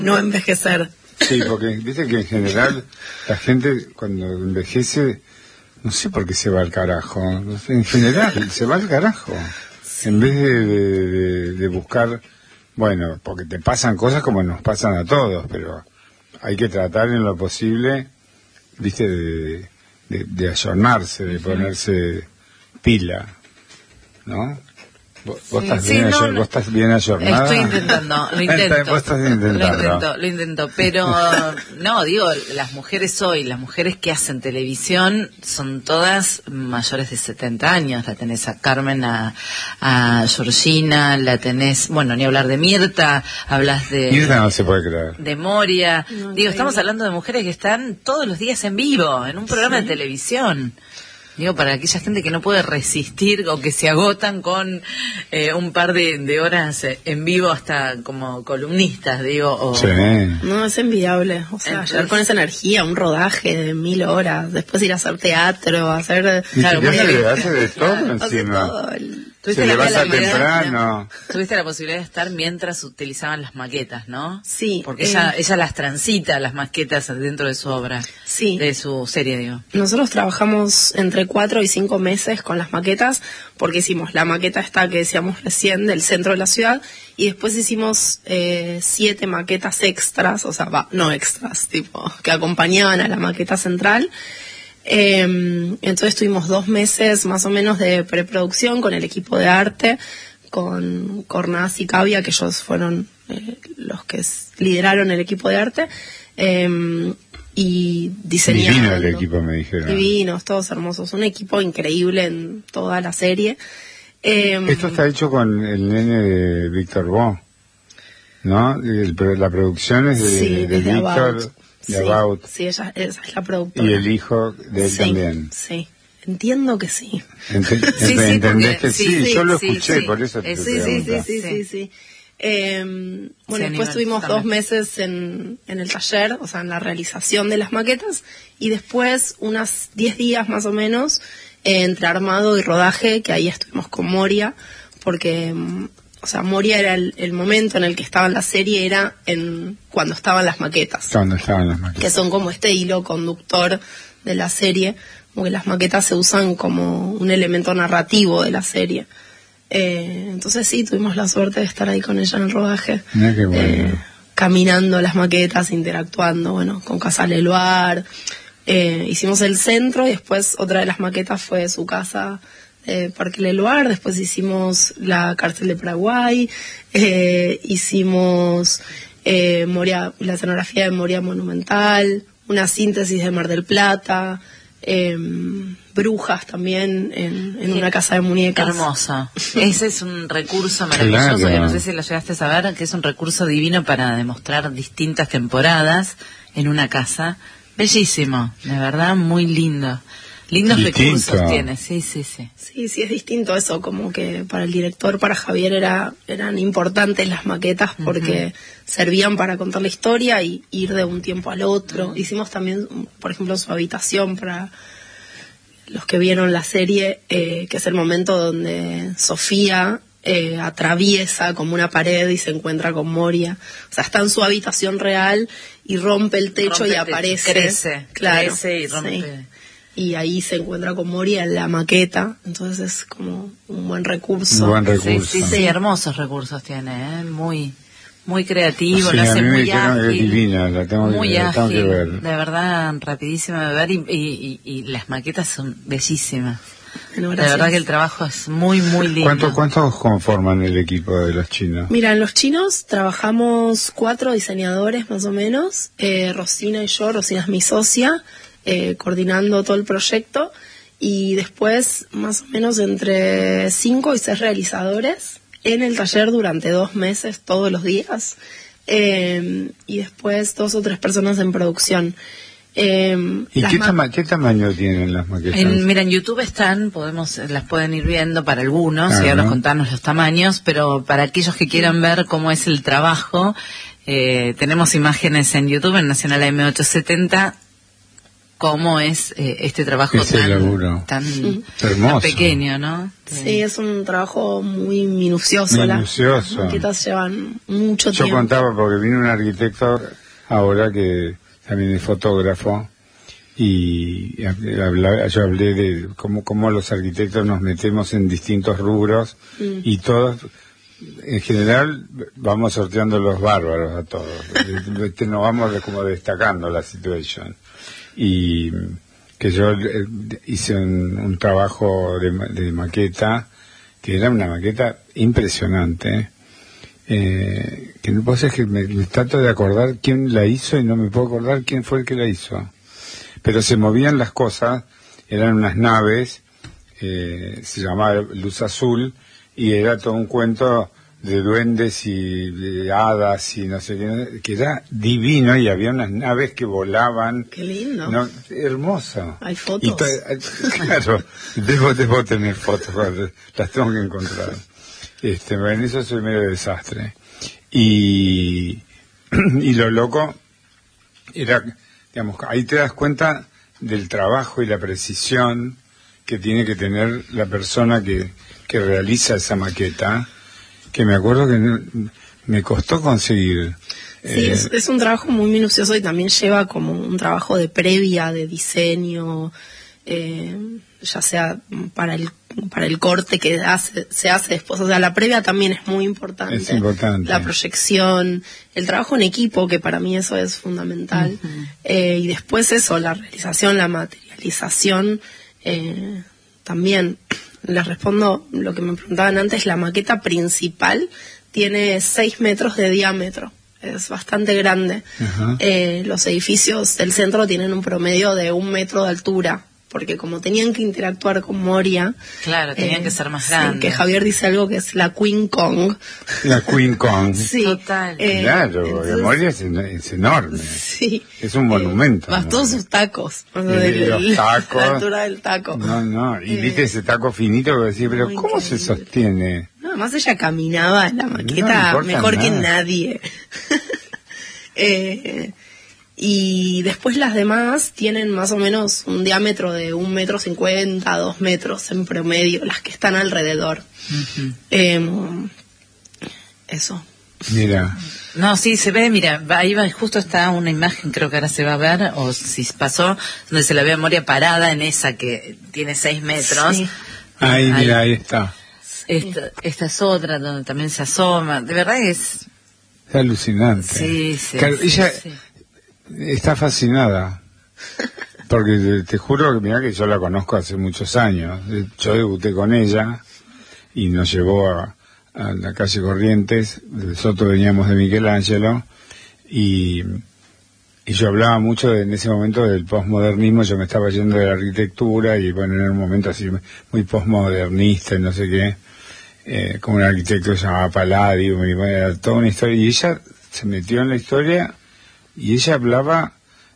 no envejecer. Sí, porque viste que en general la gente cuando envejece, no sé por qué se va al carajo. No sé, en general se va al carajo. Sí. En vez de buscar, bueno, porque te pasan cosas como nos pasan a todos, pero hay que tratar en lo posible, viste, de ayornarse, de ponerse pila, ¿no? ¿Vos estás bien, vos estás bien ayornada? Estoy intentando, lo intento. Vos estás intentando. Lo intento, pero no, digo, las mujeres hoy, las mujeres que hacen televisión son todas mayores de 70 años. La tenés a Carmen, a Georgina, la tenés, bueno, ni hablar de Mirta, hablas de... Mirta no se puede creer. De Moria. No, digo, estamos hablando de mujeres que están todos los días en vivo, en un programa de televisión. Digo, para aquella gente que no puede resistir o que se agotan con un par de horas en vivo hasta como columnistas, digo. O, sí. No, es envidiable. O sea, llegar con esa energía, un rodaje de 1000 horas, después ir a hacer teatro, hacer... Claro, hace de todo encima. Se levanta temprano. Tuviste la posibilidad de estar mientras utilizaban las maquetas, ¿no? Sí. Porque ella las transita, las maquetas, dentro de su obra. Sí. De su serie, digo. Nosotros trabajamos entre 4 y 5 meses con las maquetas, porque hicimos la maqueta esta que decíamos recién del centro de la ciudad, y después hicimos 7 maquetas extras, o sea, no extras, tipo, que acompañaban a la maqueta central. Entonces tuvimos 2 meses más o menos de preproducción con el equipo de arte, con Cornaz y Cavia, que ellos fueron los que lideraron el equipo de arte, y diseñaron. Divino el equipo, me dijeron. Divinos, todos hermosos, un equipo increíble en toda la serie. Esto está hecho con el nene de Víctor Bo, ¿no? La producción es de Víctor. Sí, About. Sí, esa es la productora. Y el hijo de él también. Sí, entiendo que sí. ¿Entendés que sí? Yo lo escuché, por eso te pregunto. Sí. Bueno, después tuvimos 2 meses en el taller, o sea, en la realización de las maquetas, y después unas 10 días más o menos entre armado y rodaje, que ahí estuvimos con Moria, porque... O sea, Moria era el momento en el que estaba en la serie, era cuando estaban las maquetas. Que son como este hilo conductor de la serie, porque las maquetas se usan como un elemento narrativo de la serie. Entonces sí, tuvimos la suerte de estar ahí con ella en el rodaje. Mira qué bueno. Caminando las maquetas, interactuando, bueno, con Casa Leloir. Hicimos el centro y después otra de las maquetas fue su casa... Parque Leloir, después hicimos la cárcel de Paraguay, hicimos Moria, la escenografía de Moria Monumental, una síntesis de Mar del Plata, Brujas también en una casa de muñecas. Hermosa. Ese es un recurso maravilloso, claro. Que no sé si lo llegaste a saber, que es un recurso divino para demostrar distintas temporadas en una casa. Bellísimo, de verdad, muy lindo. Lindos distinto. Recursos tiene, sí. Sí, es distinto eso, como que para el director, para Javier eran importantes las maquetas porque servían para contar la historia y ir de un tiempo al otro. Hicimos también, por ejemplo, su habitación para los que vieron la serie, que es el momento donde Sofía atraviesa como una pared y se encuentra con Moria. O sea, está en su habitación real y rompe el techo y aparece. Crece y rompe. Sí. Y ahí se encuentra con Moria en la maqueta, entonces es como un buen recurso. Sí, hermosos recursos tiene, muy creativo, sí, lo hace muy ágil, divina, la tengo que ver. De verdad, rapidísima de ver y las maquetas son bellísimas. Bueno, de verdad que el trabajo es muy lindo. ¿Cuántos conforman el equipo de los chinos? Mira, en los chinos trabajamos 4 diseñadores más o menos, Rosina y yo, Rosina es mi socia, coordinando todo el proyecto, y después más o menos entre 5 y 6 realizadores en el taller durante 2 meses todos los días, y después 2 o 3 personas en producción. ¿Y qué tamaño tienen las maquetas? Mira, en YouTube las pueden ir viendo para algunos, y ahora contarnos los tamaños, pero para aquellos que quieran ver cómo es el trabajo, tenemos imágenes en YouTube, en Nacional AM870, cómo es este trabajo tan pequeño, ¿no? Sí, es un trabajo muy minucioso. Las maquetas llevan mucho tiempo. Yo contaba, porque vino un arquitecto ahora que también es fotógrafo, y yo hablé de cómo los arquitectos nos metemos en distintos rubros, y todos, en general, vamos sorteando los bárbaros a todos. Nos vamos como destacando la situación. Y que yo hice un trabajo de maqueta, que era una maqueta impresionante, que no puedo ser que me trato de acordar quién la hizo y no me puedo acordar quién fue el que la hizo. Pero se movían las cosas, eran unas naves, se llamaba Luz Azul, y era todo un cuento de duendes y de hadas y no sé qué, que era divino, y había unas naves que volaban. Qué lindo. No, hermoso. Hay fotos. Claro, debo tener fotos, las tengo que encontrar. En eso soy medio desastre. Y lo loco era, digamos, ahí te das cuenta del trabajo y la precisión que tiene que tener la persona que realiza esa maqueta, que me acuerdo que me costó conseguir. Sí, es un trabajo muy minucioso, y también lleva como un trabajo de previa, de diseño, ya sea para el corte que se hace después. O sea, la previa también es muy importante. Es importante. La proyección, el trabajo en equipo, que para mí eso es fundamental. Y después eso, la realización, la materialización, también. Les respondo lo que me preguntaban antes. La maqueta principal tiene 6 metros de diámetro, es bastante grande. Los edificios del centro tienen un promedio de 1 metro de altura, porque como tenían que interactuar con Moria, claro, tenían que ser más grandes. Sí, que Javier dice algo que es la Queen Kong. La Queen Kong. Sí. Total. Claro, porque Moria es enorme. Sí. Es un monumento. Más todos sus tacos. Los tacos. La altura del taco. No. Y viste ese taco finito que decía, pero ¿cómo increíble se sostiene? No, además ella caminaba en la maqueta mejor que nadie. Y después las demás tienen más o menos un diámetro de 1,50 m, 2 metros en promedio, las que están alrededor. Eso. Mira. No, sí, se ve, mira, ahí va, justo está una imagen, creo que ahora se va a ver, o si pasó, donde se la ve a Moria parada en esa que tiene 6 metros. Sí. Ahí, mira, ahí está. Esta es otra donde también se asoma, de verdad es alucinante. Sí. Claro, ella está fascinada, porque te juro que mira que yo la conozco hace muchos años. Yo debuté con ella y nos llevó a la calle Corrientes. Nosotros veníamos de Michelangelo y yo hablaba mucho en ese momento del posmodernismo. Yo me estaba yendo de la arquitectura y bueno, en un momento así muy posmodernista y no sé qué, como un arquitecto que se llamaba Palladio, y bueno, era toda una historia, y ella se metió en la historia. Y ella hablaba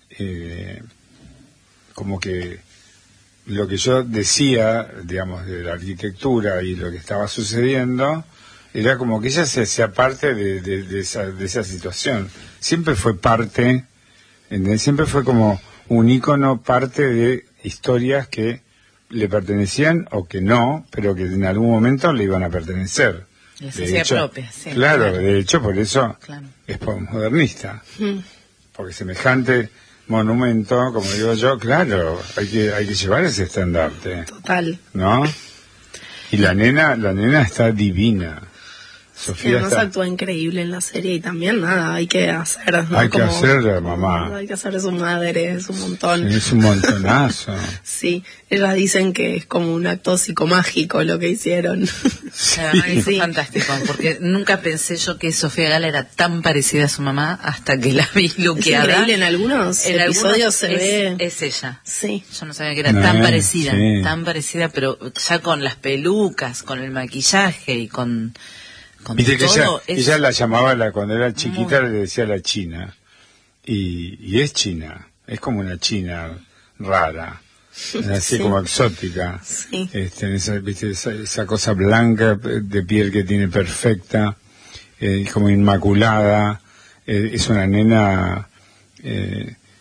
como que lo que yo decía, digamos, de la arquitectura y lo que estaba sucediendo, era como que ella se hacía parte de esa situación. Siempre fue parte, siempre fue como un ícono, parte de historias que le pertenecían o que no, pero que en algún momento le iban a pertenecer. De hecho, propia, sí, claro, de hecho, por eso claro. Es posmodernista. Porque semejante monumento, como digo yo, claro, hay que llevar ese estandarte. Total. ¿No? Y la nena está divina. Sofía además actúa increíble en la serie, y también nada, hay que hacer, ¿no? Hay que hacer, mamá. Hay que hacer de su madre, es un montón. Sí, es un montonazo. Sí, ellas dicen que es como un acto psicomágico lo que hicieron. Sí. Es fantástico, porque nunca pensé yo que Sofía Gala era tan parecida a su mamá hasta que la vi luqueada. Es increíble, en algunos episodios se ve. Es ella. Sí. Yo no sabía que era tan parecida, pero ya con las pelucas, con el maquillaje y con viste que ella la llamaba, cuando era chiquita le decía la China, y es china, es como una china rara, así como exótica. Sí. Esa cosa blanca de piel que tiene perfecta, como inmaculada. Es una nena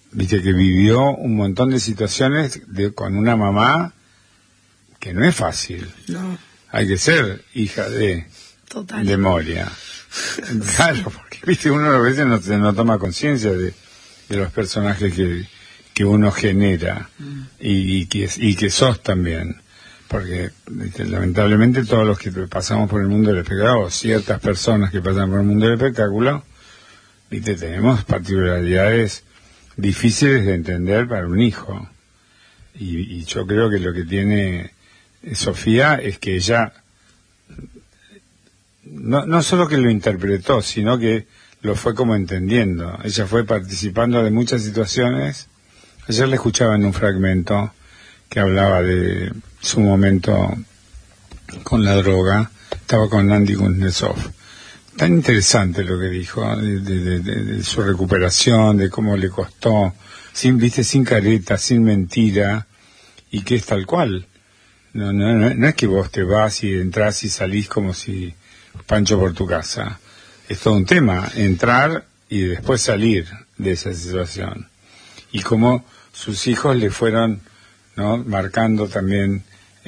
viste, que vivió un montón de situaciones con una mamá que no es fácil. No. Hay que ser hija de Moria. Claro, porque viste, uno a veces no toma conciencia de los personajes que uno genera y que sos también. Porque lamentablemente todos los que pasamos por el mundo del espectáculo, o ciertas personas que pasan por el mundo del espectáculo, viste, tenemos particularidades difíciles de entender para un hijo. Y yo creo que lo que tiene Sofía es que ella no solo que lo interpretó, sino que lo fue como entendiendo. Ella fue participando de muchas situaciones. Ayer le escuchaba en un fragmento que hablaba de su momento con la droga. Estaba con Andy Kuznetsov. Tan interesante lo que dijo, de su recuperación, de cómo le costó, sin careta, sin mentira, y que es tal cual. No es que vos te vas y entrás y salís como si Pancho por tu casa. Es todo un tema, entrar y después salir de esa situación. Y cómo sus hijos le fueron, ¿no?, marcando también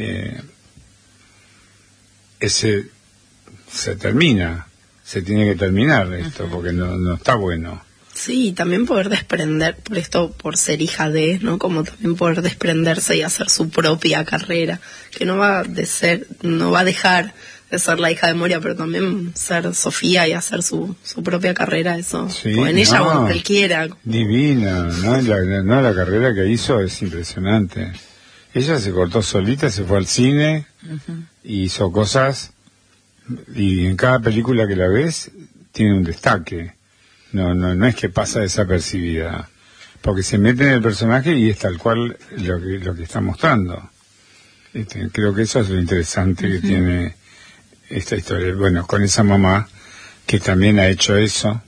se tiene que terminar esto, porque no está bueno. Sí, también poder desprender, por ser hija de, ¿no? Como también poder desprenderse y hacer su propia carrera, que no va a dejar de ser la hija de Moria, pero también ser Sofía y hacer su propia carrera, eso. Sí, en ella o en cualquiera. Divina, ¿no? La carrera que hizo es impresionante. Ella se cortó solita, se fue al cine, y hizo cosas, y en cada película que la ves tiene un destaque. No es que pasa desapercibida, porque se mete en el personaje y es tal cual lo que está mostrando. Creo que eso es lo interesante que tiene esta historia. Bueno, con esa mamá que también ha hecho eso,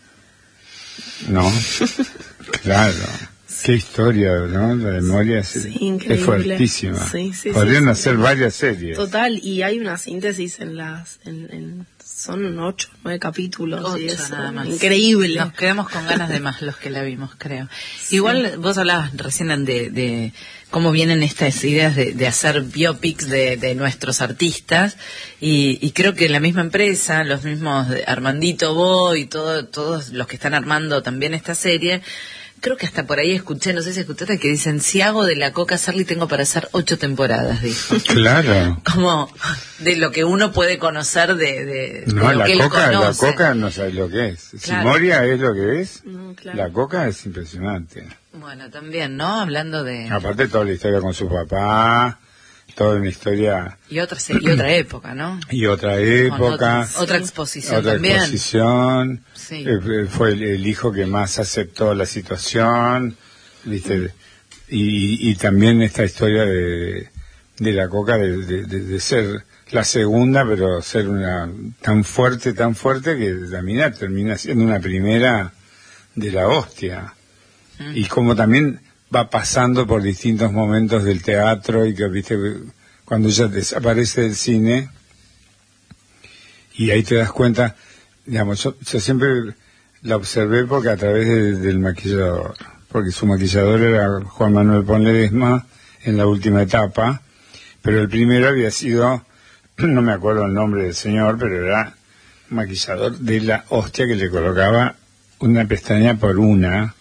¿no? Claro. Qué historia, ¿no? La de Moria es fuertísima. Sí, podrían hacer varias series. Total, y hay una síntesis son 8, 9 capítulos. 8 y eso, nada más. Increíble. Nos quedamos con ganas de más los que la vimos, creo. Sí. Igual vos hablabas recién de cómo vienen estas ideas de hacer biopics de nuestros artistas, y creo que la misma empresa, los mismos Armandito, Bo y todos los que están armando también esta serie, creo que hasta por ahí escuché, no sé si escuchaste, que dicen, si hago de la Coca Sarli tengo para hacer 8 temporadas, dijo. Claro. Como de lo que uno puede conocer de no, lo que él conoce. La Coca no sabe lo que es. Claro. Si Moria es lo que es, claro. La Coca es impresionante. Bueno, también, ¿no? Hablando de... Aparte toda la historia con su papá, toda una historia... Y otra época, ¿no? Y otra época. Otra exposición también. Otra exposición. Sí. Fue el hijo que más aceptó la situación, ¿viste? Y también esta historia de la Coca, de ser la segunda, pero ser una tan fuerte que termina siendo una primera de la hostia. Y como también va pasando por distintos momentos del teatro, y que, viste, cuando ella desaparece del cine, y ahí te das cuenta, digamos, yo siempre la observé porque a través del maquillador, porque su maquillador era Juan Manuel Ponledesma en la última etapa, pero el primero había sido, no me acuerdo el nombre del señor, pero era maquillador de la hostia, que le colocaba una pestaña por una,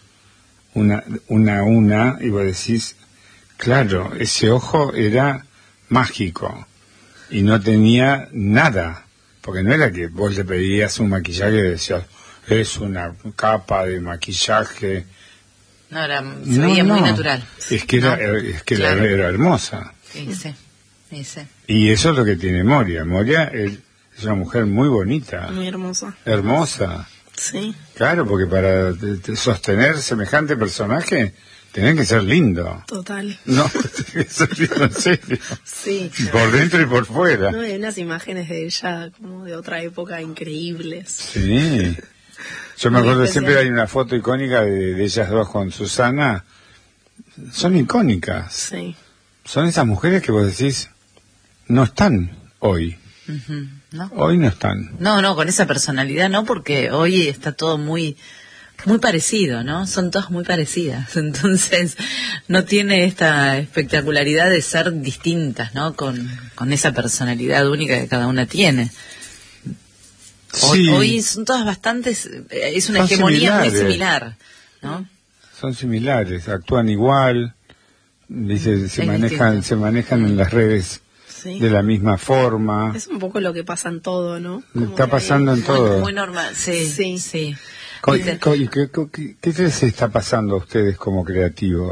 y vos decís, claro, ese ojo era mágico y no tenía nada, porque no era que vos le pedías un maquillaje y decías, es una capa de maquillaje. No, se veía muy natural. Es que claro. era hermosa. Sí. Y eso es lo que tiene Moria. Moria es una mujer muy bonita. Muy hermosa. Hermosa. Sí. Claro, porque para sostener semejante personaje tenés que ser lindo. Total. No, tenés que ser lindo, en serio. Sí. Por dentro y por fuera. No, hay unas imágenes de ella como de otra época increíbles. Sí. Yo me acuerdo, siempre hay una foto icónica de ellas dos con Susana. Son icónicas. Sí. Son esas mujeres que vos decís, no están hoy. ¿No? Hoy no están. No, con esa personalidad no, porque hoy está todo muy muy parecido, ¿no? Son todas muy parecidas, entonces no tiene esta espectacularidad de ser distintas, ¿no? Con esa personalidad única que cada una tiene. Sí. Hoy son todas bastantes, es una hegemonía muy similar, ¿no? Son similares, actúan igual, se manejan en las redes de la misma forma. Es un poco lo que pasa en todo, ¿no? Está pasando en todo. Muy normal, sí. ¿Qué les está pasando a ustedes como creativos?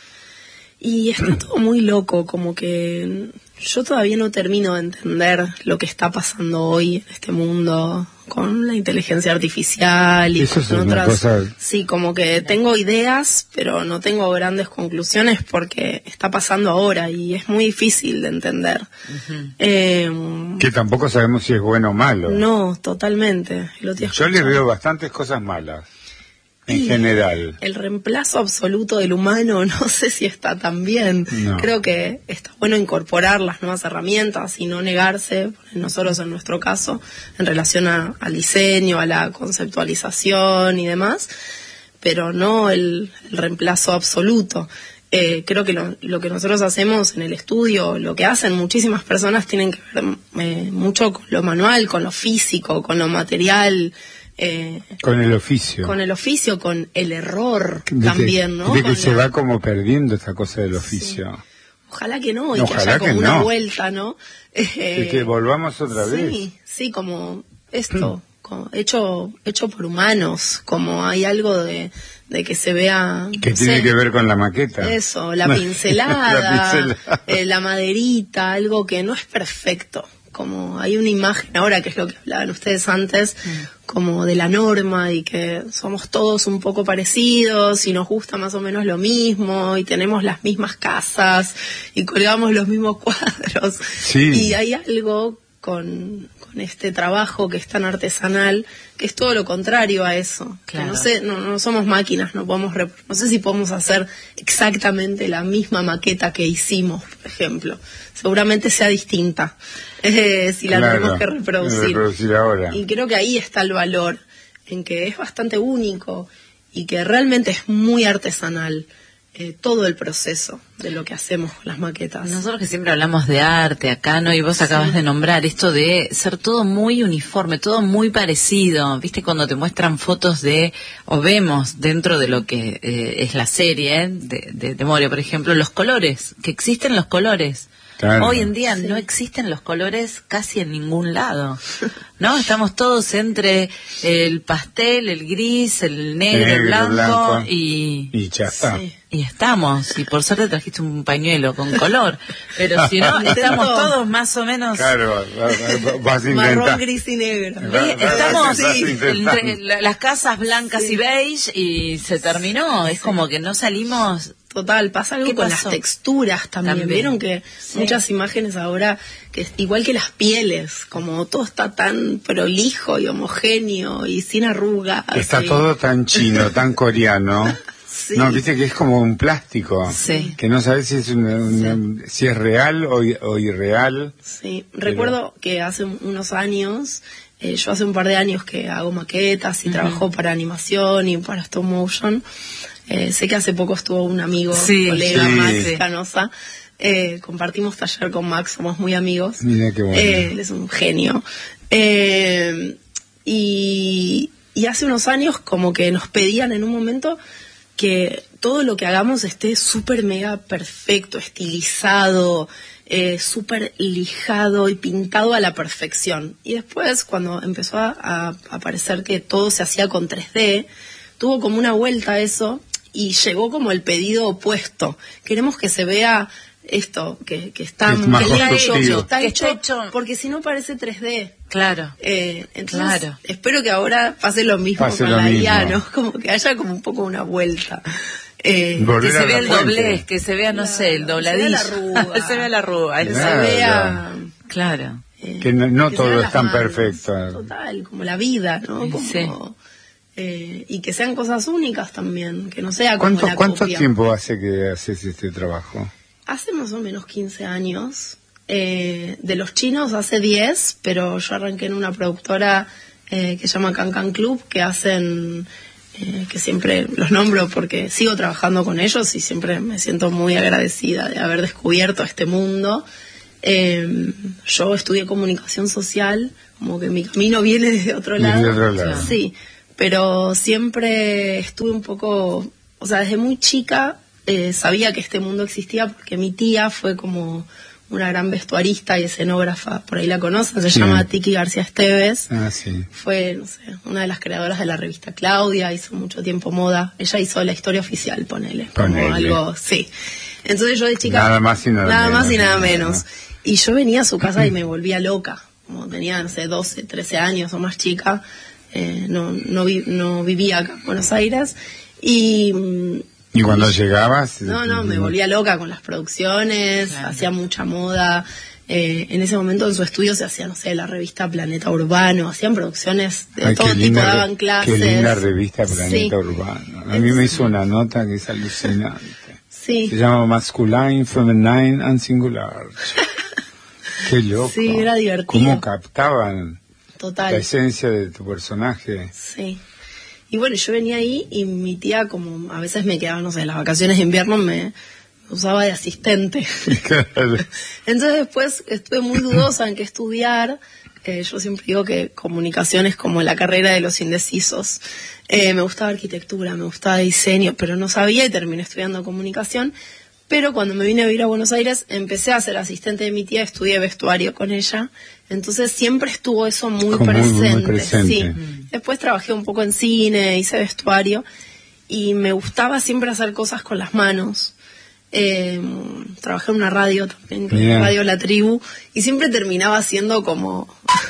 Y está todo muy loco, como que yo todavía no termino de entender lo que está pasando hoy en este mundo con la inteligencia artificial y eso con es otras. Una cosa... Sí, como que tengo ideas, pero no tengo grandes conclusiones porque está pasando ahora y es muy difícil de entender. Que tampoco sabemos si es bueno o malo. No, totalmente. Yo le veo bastantes cosas malas. En general. El reemplazo absoluto del humano no sé si está tan bien. No. Creo que está bueno incorporar las nuevas herramientas y no negarse, nosotros en nuestro caso, en relación al diseño, a la conceptualización y demás, pero no el reemplazo absoluto. Creo que lo que nosotros hacemos en el estudio, lo que hacen muchísimas personas, tienen que ver mucho con lo manual, con lo físico, con lo material. Con el oficio, con el error también, ¿no? De que se va como perdiendo esta cosa del oficio. Sí. Ojalá que no, y que haya como una vuelta, ¿no? De que volvamos otra vez. Sí, como esto, como hecho por humanos, como hay algo de que se vea... Que tiene que ver con la maqueta. Eso, la pincelada, la maderita, algo que no es perfecto. Como hay una imagen ahora, que es lo que hablaban ustedes antes, como de la norma y que somos todos un poco parecidos y nos gusta más o menos lo mismo y tenemos las mismas casas y colgamos los mismos cuadros. Sí. Y hay algo con este trabajo que es tan artesanal, que es todo lo contrario a eso. Claro. Que no somos máquinas, no sé si podemos hacer exactamente la misma maqueta que hicimos, por ejemplo. Seguramente sea distinta si la tenemos que reproducir ahora. Y creo que ahí está el valor, en que es bastante único y que realmente es muy artesanal todo el proceso de lo que hacemos con las maquetas. Nosotros que siempre hablamos de arte acá, ¿no? Y vos acabas de nombrar esto de ser todo muy uniforme, todo muy parecido. ¿Viste cuando te muestran fotos o vemos dentro de lo que es la serie de Moria, por ejemplo, los colores, que existen los colores? Claro. Hoy en día no existen los colores casi en ningún lado, ¿no? Estamos todos entre el pastel, el gris, el negro, el blanco y ya está. Sí. Y estamos, y por suerte trajiste un pañuelo con color, pero si no, estamos todos más o menos... Claro, vas a intentar. Marrón, gris y negro. Estamos entre las casas blancas y beige y se terminó, es como que no salimos... Total, pasa algo con las texturas también. Vieron que muchas imágenes ahora, que igual que las pieles, como todo está tan prolijo y homogéneo y sin arrugas. Está todo tan chino, tan coreano. Sí. No, viste que es como un plástico, que no sabes si es si es real o irreal. Sí, recuerdo que hace unos años, yo hace un par de años que hago maquetas y trabajo para animación y para stop motion. Sé que hace poco estuvo un amigo, colega, Max Canosa. Compartimos taller con Max, somos muy amigos. Mira qué bueno. Él es un genio. Y hace unos años como que nos pedían en un momento que todo lo que hagamos esté súper mega perfecto, estilizado, súper lijado y pintado a la perfección. Y después, cuando empezó a aparecer que todo se hacía con 3D, tuvo como una vuelta eso y llegó como el pedido opuesto. Queremos que se vea esto, que está hecho, porque si no parece 3D. Claro. Entonces, espero que ahora pase lo mismo con la IA, ¿no? Como que haya como un poco una vuelta. Que se vea el doblez, que se vea, no sé, el dobladillo. Se vea la arruga. Que se vea... Claro. Que no todo es tan perfecto. Total, como la vida, ¿no? Como... y que sean cosas únicas también, que no sea como la ¿Cuánto copia. tiempo hace que haces este trabajo? Hace más o menos 15 años. De los chinos hace 10, pero yo arranqué en una productora que se llama Can Can Club, que hacen que siempre los nombro porque sigo trabajando con ellos y siempre me siento muy agradecida de haber descubierto este mundo. Yo estudié comunicación social, como que mi camino viene desde otro lado. Sí, pero siempre estuve un poco, o sea, desde muy chica sabía que este mundo existía porque mi tía fue como una gran vestuarista y escenógrafa, por ahí la conocen, se llama Tiki García Esteves. Fue, no sé, una de las creadoras de la revista Claudia, hizo mucho tiempo moda. Ella hizo la historia oficial, ponele. Como algo, sí. Entonces yo de chica... Nada más y nada menos. Y yo venía a su casa y me volvía loca. Como tenía, no sé, 12, 13 años o más chica. No vivía acá en Buenos Aires. ¿Y cuando llegabas? Me volvía loca con las producciones, hacía mucha moda. En ese momento en su estudio se hacía, no sé, la revista Planeta Urbano, hacían producciones de todo tipo, daban clases. Qué linda revista Planeta Urbano. A mí me hizo una nota que es alucinante. Sí. Se llama Masculine, Feminine and Singular. Qué loco. Sí, era divertido. ¿Cómo captaban la esencia de tu personaje? Sí. Y bueno, yo venía ahí y mi tía, como a veces me quedaba, no sé, en las vacaciones de invierno me usaba de asistente. Claro. Entonces después estuve muy dudosa en qué estudiar. Yo siempre digo que comunicación es como la carrera de los indecisos. Me gustaba arquitectura, me gustaba diseño, pero no sabía y terminé estudiando comunicación. Pero cuando me vine a vivir a Buenos Aires, empecé a ser asistente de mi tía, estudié vestuario con ella. Entonces siempre estuvo eso muy presente. Sí. Después trabajé un poco en cine, hice vestuario y me gustaba siempre hacer cosas con las manos. Trabajé en una radio también, Radio La Tribu, y siempre terminaba siendo como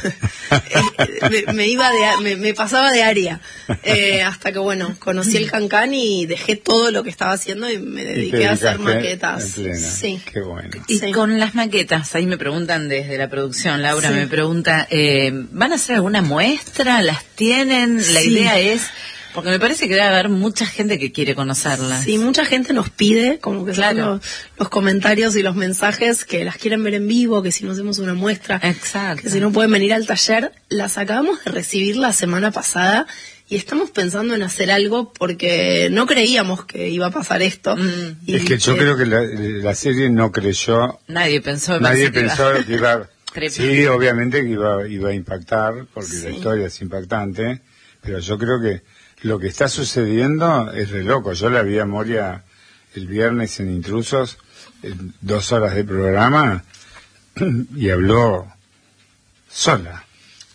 me pasaba de área, hasta que bueno, conocí el Cancán y dejé todo lo que estaba haciendo y me dediqué a hacer maquetas. Sí. Qué bueno. Y con las maquetas, ahí me preguntan desde la producción, Laura me pregunta, ¿van a hacer alguna muestra? ¿Las tienen? La idea es... Porque me parece que debe haber mucha gente que quiere conocerlas. Sí, mucha gente nos pide, como que son los comentarios y los mensajes, que las quieren ver en vivo, que si no hacemos una muestra, que si no pueden venir al taller. Las acabamos de recibir la semana pasada y estamos pensando en hacer algo porque no creíamos que iba a pasar esto. Es que yo creo que la serie no creyó... Nadie pensó que iba... Sí, obviamente que iba a impactar, porque la historia es impactante, pero yo creo que lo que está sucediendo es re loco. Yo la vi a Moria el viernes en Intrusos, 2 horas de programa, y habló sola.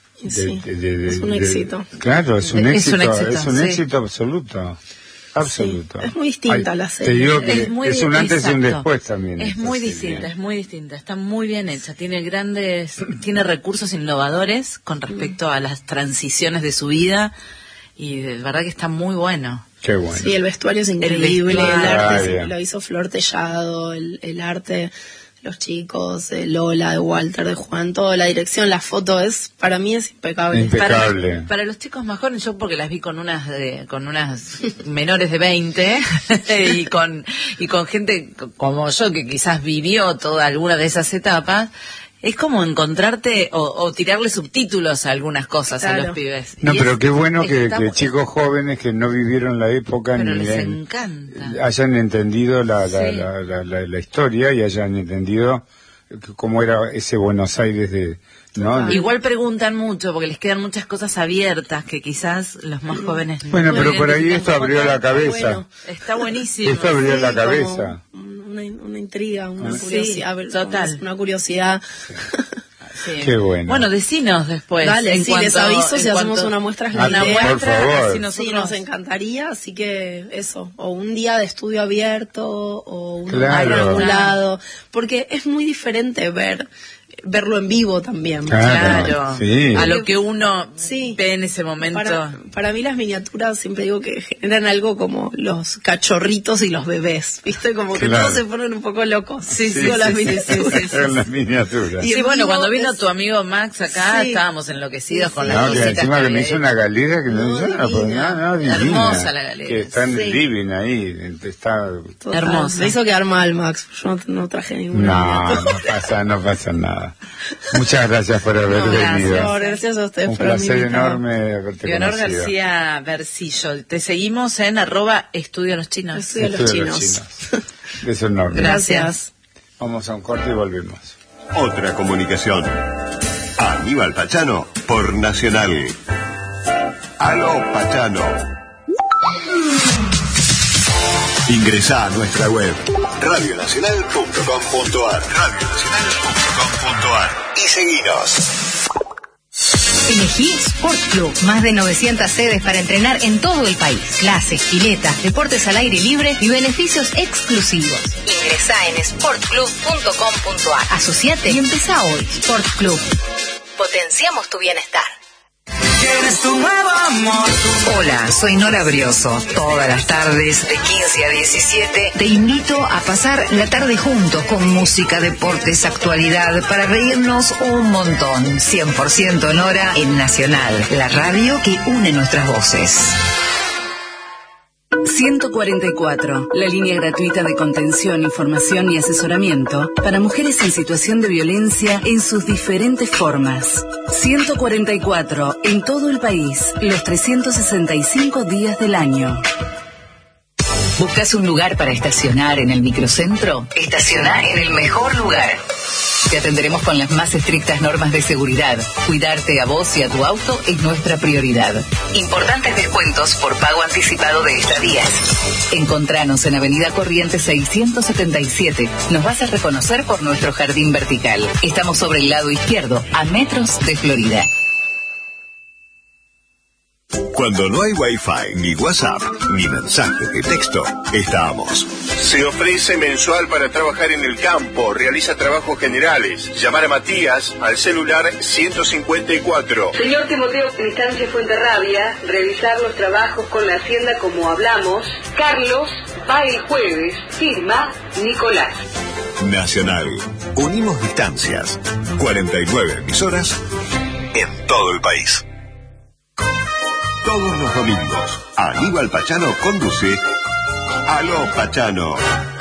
Es un éxito. Claro, es un éxito absoluto. Absoluto. Sí, es muy distinta la serie. Te digo que es un antes y un después también. Es muy distinta, está muy bien hecha. Tiene recursos innovadores con respecto a las transiciones de su vida. Y de verdad que está muy bueno. Qué bueno. Sí, el vestuario es increíble, el arte lo hizo Flor Tellado, el arte, los chicos, Lola, de Walter, de Juan, toda la dirección, la foto para mí es impecable. Para los chicos más jóvenes, yo porque las vi con unas menores de 20 y con gente como yo que quizás vivió toda alguna de esas etapas. Es como encontrarte o tirarle subtítulos a algunas cosas a los pibes. No, pero qué bueno que chicos jóvenes que no vivieron la época pero les encanta. Hayan entendido la historia y hayan entendido cómo era ese Buenos Aires ¿no? Igual preguntan mucho porque les quedan muchas cosas abiertas que quizás los más jóvenes no. Bueno, pero por ahí esto abrió la cabeza. Bueno, está buenísimo. Esto abrió la cabeza. Una intriga, una curiosidad. Total. Una curiosidad. Sí. Qué bueno. Bueno, decinos después. Dale, les aviso si hacemos una muestra. Por favor. Sí, nos encantaría, así que eso, o un día de estudio abierto, o un lado, porque es muy diferente verlo en vivo también. Claro. Sí. A lo que uno ve en ese momento. Para mí las miniaturas siempre digo que generan algo como los cachorritos y los bebés, ¿viste? Como que todos se ponen un poco locos. Las miniaturas. Las miniaturas. Y bueno, cuando vino tu amigo Max acá, estábamos enloquecidos con las cositas. Encima que me hizo una galera que divina. Hermosa la galera. Que está en el living ahí, está hermosa. Me hizo quedar mal, Max, yo no traje ninguna. No pasa nada. nada. Muchas gracias por haber venido. Gracias a ustedes por un placer enorme haberte Leonor conocido. García Bercillo. Te seguimos en @Estudio Los Chinos. Estudio Los Chinos. Beso enorme. Gracias. Vamos a un corte y volvemos. Otra comunicación. Aníbal Pachano por Nacional. Aló Pachano. Ingresá a nuestra web radionacional.com.ar y seguinos. Elegí Sport Club. Más de 900 sedes para entrenar en todo el país. Clases, piletas, deportes al aire libre y beneficios exclusivos. Ingresá en sportclub.com.ar. Asociate y empezá hoy. Sport Club. Potenciamos tu bienestar. ¿Quieres tu nuevo amor? Hola, soy Nora Brioso. Todas las tardes, de 15 a 17, te invito a pasar la tarde juntos con música, deportes, actualidad, para reírnos un montón. 100% Nora en Nacional, la radio que une nuestras voces. 144, la línea gratuita de contención, información y asesoramiento para mujeres en situación de violencia en sus diferentes formas. 144, en todo el país, los 365 días del año. ¿Buscas un lugar para estacionar en el microcentro? Estaciona en el mejor lugar. Te atenderemos con las más estrictas normas de seguridad. Cuidarte a vos y a tu auto es nuestra prioridad. Importantes descuentos por pago anticipado de estadías. Encontranos en Avenida Corrientes 677. Nos vas a reconocer por nuestro jardín vertical. Estamos sobre el lado izquierdo, a metros de Florida. Cuando no hay Wi-Fi, ni WhatsApp, ni mensajes de texto, estamos. Se ofrece mensual para trabajar en el campo, realiza trabajos generales. Llamar a Matías al celular 154. Señor Timoteo Cristancia Fuenterrabia, revisar los trabajos con la Hacienda como hablamos. Carlos va el jueves, firma Nicolás. Nacional. Unimos distancias. 49 emisoras en todo el país. Todos los domingos, Aníbal Pachano conduce Aló Pachano.